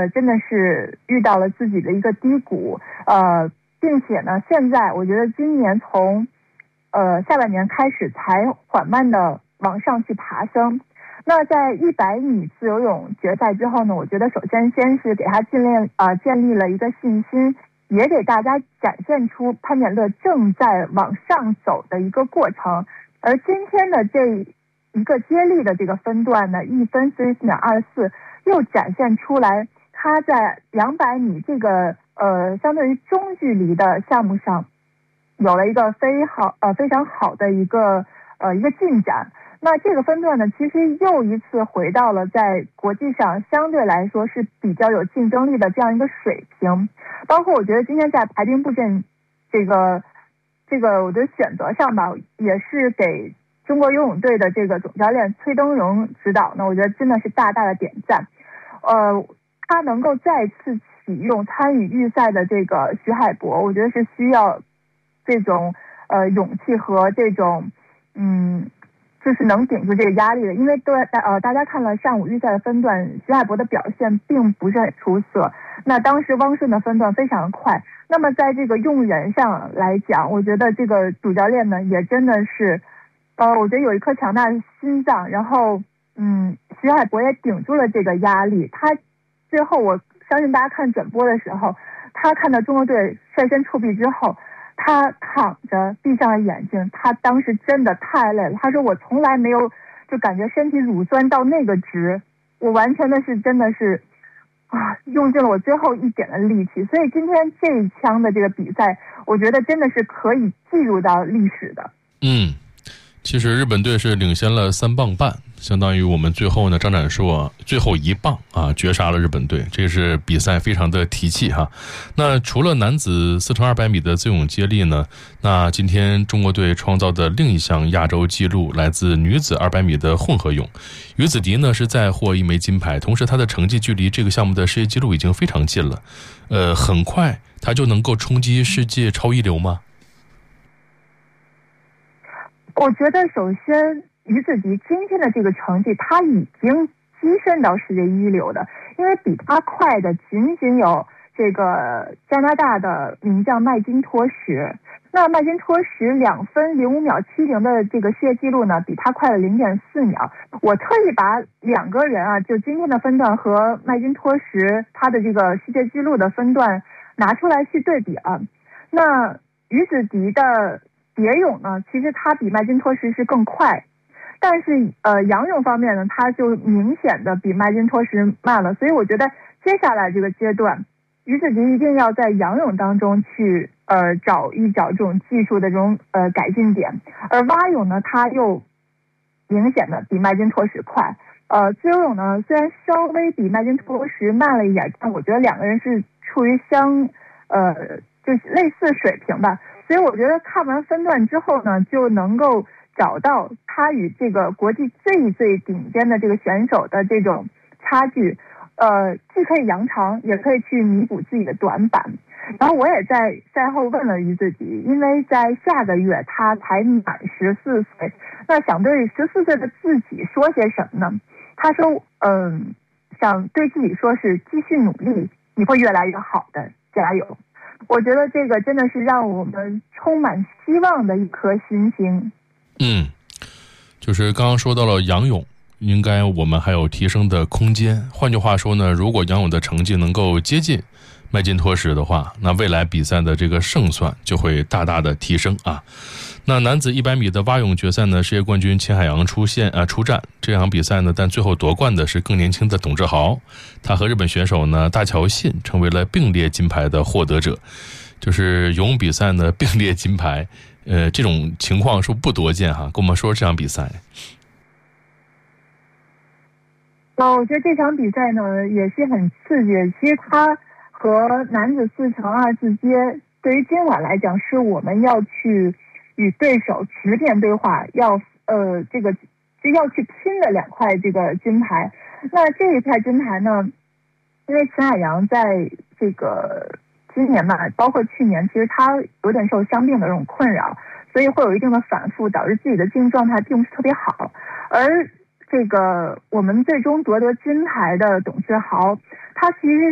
真的是遇到了自己的一个低谷，并且呢，现在我觉得今年从下半年开始才缓慢的往上去爬升。那在100米自由泳决赛之后呢，我觉得首先是给他建立了一个信心，也给大家展现出潘展乐正在往上走的一个过程。而今天的这一个接力的这个分段呢，1分44.24又展现出来他在200米这个相对于中距离的项目上有了一个非常好的一个进展。那这个分段呢，其实又一次回到了在国际上相对来说是比较有竞争力的这样一个水平。包括我觉得今天在排兵布阵这个我的选择上吧，也是给中国游泳队的这个总教练崔登荣指导呢，我觉得真的是大大的点赞。他能够再次启用参与预赛的这个徐海博，我觉得是需要这种勇气和这种就是能顶住这个压力的。因为大家看了上午预赛的分段，徐海博的表现并不是很出色。那当时汪顺的分段非常快。那么在这个用人上来讲，我觉得这个主教练呢也真的是我觉得有一颗强大的心脏，然后徐海博也顶住了这个压力。他最后我相信大家看转播的时候，他看到中国队率先触壁之后，他躺着闭上了眼睛，他当时真的太累了。他说我从来没有就感觉身体乳酸到那个值，我完全的是真的是用尽了我最后一点的力气。所以今天这一枪的这个比赛，我觉得真的是可以记入到历史的。 其实日本队是领先了3磅半，相当于我们最后呢，张展硕最后1磅绝杀了日本队，这是比赛非常的提气哈。那除了男子4×200米的自由泳接力呢，那今天中国队创造的另一项亚洲纪录来自女子200米的混合泳，于子迪呢是再获1枚金牌，同时她的成绩距离这个项目的世界纪录已经非常近了，很快她就能够冲击世界超一流吗？ 我觉得首先于子迪今天的这个成绩，他已经跻身到世界一流的，因为比他快的仅仅有这个加拿大的名将麦金托什。那麦金托什2分05秒70的这个世界纪录呢，比他快了0.4秒。我特意把2个人就今天的分段和麦金托什他的这个世界纪录的分段拿出来去对比那于子迪的蝶泳呢，其实他比麦金托什是更快，但是仰泳方面呢，他就明显的比麦金托什慢了。所以我觉得接下来这个阶段，于子迪一定要在仰泳当中去找一找这种技术的这种改进点。而蛙泳呢，他又明显的比麦金托什快。自由泳呢，虽然稍微比麦金托什慢了一点，但我觉得2个人是处于就是类似水平吧。所以我觉得看完分段之后呢，就能够找到他与这个国际最顶尖的这个选手的这种差距，既可以扬长，也可以去弥补自己的短板。然后我也在赛后问了于子迪，因为在下个月他才满14岁，那想对14岁的自己说些什么呢？他说想对自己说是继续努力，你会越来越好的，加油。我觉得这个真的是让我们充满希望的一颗新星。 就是刚刚说到了仰泳，应该我们还有提升的空间。换句话说呢，如果仰泳的成绩能够接近麦金托什的话，那未来比赛的这个胜算就会大大的提升那男子100米的蛙泳决赛呢，世界冠军秦海洋出战这场比赛呢，但最后夺冠的是更年轻的董志豪，他和日本选手呢大桥信成为了并列金牌的获得者。就是游泳比赛呢并列金牌，这种情况是不多见跟我们说这场比赛。 我觉得这场比赛呢也是很刺激。其实它和男子4×200自接对于今晚来讲，是我们要去与对手直面对话，要去拼的2块这个金牌。那这一块金牌呢，因为秦海洋在这个今年吧，包括去年，其实他有点受伤病的这种困扰，所以会有一定的反复，导致自己的竞技状态并不是特别好。而这个我们最终夺得金牌的董志豪，他其实